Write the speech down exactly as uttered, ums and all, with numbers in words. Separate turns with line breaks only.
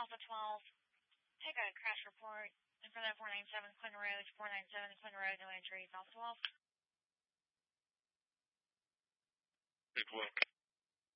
Alpha twelve. Take a crash report. In front of four ninety-seven Clinton Road, four ninety-seven Clinton Road, no entries. Alpha twelve.
Take a look.